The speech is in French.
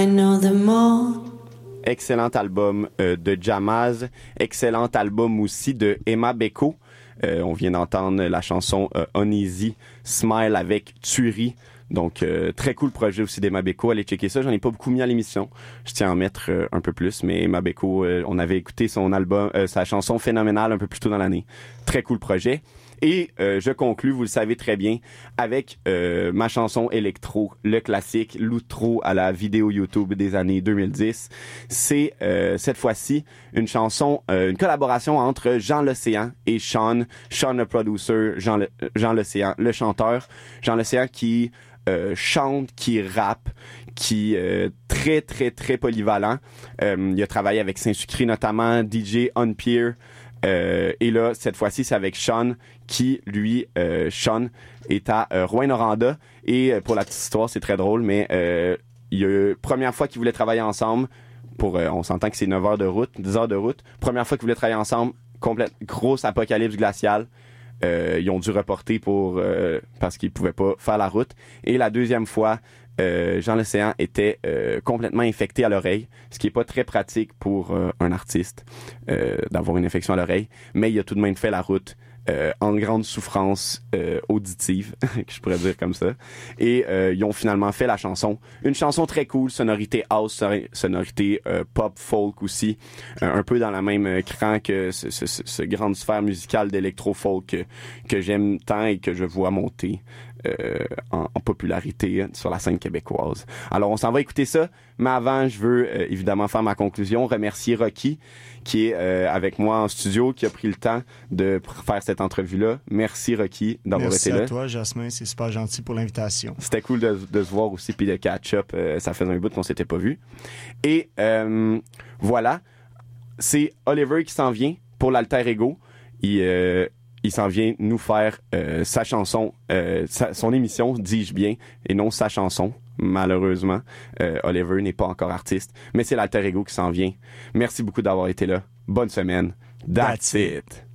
I know the more. Excellent album de Jamaz, excellent album aussi de Emma Beko. On vient d'entendre la chanson Uneasy Smile avec Thuerie. Donc, très cool projet aussi d'Emma Beko. Allez checker ça. J'en ai pas beaucoup mis à l'émission. Je tiens à en mettre un peu plus. Mais Emma Beko, on avait écouté son album, sa chanson Phénoménale un peu plus tôt dans l'année. Très cool projet. Et je conclus, vous le savez très bien, avec ma chanson électro, le classique, l'outro à la vidéo YouTube des années 2010. C'est cette fois-ci une chanson, une collaboration entre Jean L'Océan et Sean le producer, Jean L'Océan, le chanteur. Jean L'Océan qui chante, qui rappe, qui très très très polyvalent. Il a travaillé avec Saint-Sucré notamment, DJ On Peer. Et là, cette fois-ci, c'est avec Sean qui, lui, Sean est à Rouyn-Noranda. Et pour la petite histoire, c'est très drôle, mais il y a première fois qu'ils voulaient travailler ensemble, pour on s'entend que c'est 9 heures de route, 10 heures de route. Première fois qu'ils voulaient travailler ensemble, grosse apocalypse glaciale. Ils ont dû reporter parce qu'ils pouvaient pas faire la route. Et la deuxième fois, Jean L'Océan était complètement infecté à l'oreille, ce qui est pas très pratique pour un artiste d'avoir une infection à l'oreille, mais il a tout de même fait la route en grande souffrance auditive, que je pourrais dire comme ça. Et ils ont finalement fait la chanson. Une chanson très cool, sonorité house, sonorité pop, folk aussi, un peu dans la même cran que ce grande sphère musicale d'électro-folk que j'aime tant et que je vois monter en popularité sur la scène québécoise. Alors, on s'en va écouter ça, mais avant, je veux évidemment faire ma conclusion, remercier Rocky, qui est avec moi en studio, qui a pris le temps de faire cette entrevue-là. Merci, Rocky, d'avoir été là. Merci à toi, Jasmin, c'est super gentil pour l'invitation. C'était cool de se voir aussi, puis de catch-up. Ça faisait un bout qu'on s'était pas vu. Et voilà, c'est Oliver qui s'en vient pour l'Alter Ego. Il s'en vient nous faire sa chanson, son émission, dis-je bien, et non sa chanson. Malheureusement, Oliver n'est pas encore artiste, mais c'est l'Alter Ego qui s'en vient. Merci beaucoup d'avoir été là. Bonne semaine. That's it.